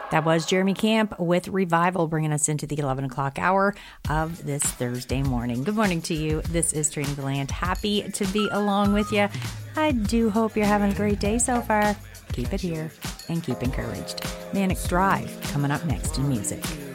That was Jeremy Camp with Revival, bringing us into the 11 o'clock hour of this Thursday morning. Good morning to you. This is Trina DeLand. Happy to be along with you. I do hope you're having a great day so far. Keep it here and keep encouraged. Manic Drive coming up next in music.